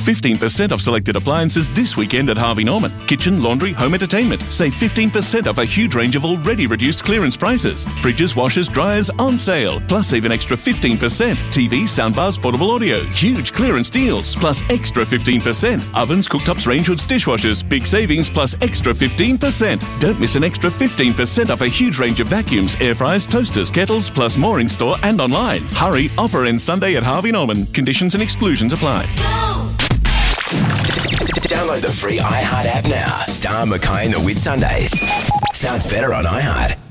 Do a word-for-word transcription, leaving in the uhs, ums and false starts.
fifteen percent off selected appliances this weekend at Harvey Norman. Kitchen, laundry, home entertainment. Save fifteen percent off a huge range of already reduced clearance prices. Fridges, washers, dryers on sale. Plus save an extra fifteen percent. T V, soundbars, portable audio. Huge clearance deals. Plus extra fifteen percent. Ovens, cooktops, range hoods, dishwashers. Big savings plus extra fifteen percent. Don't miss an extra fifteen percent off a huge range of vacuums, air fryers, toasters, kettles, plus more in store and online. Hurry, offer ends Sunday at Harvey Norman. Conditions and exclusions apply. Download the free iHeart app now. Star Mackay and the Whit Sundays. Sounds better on iHeart.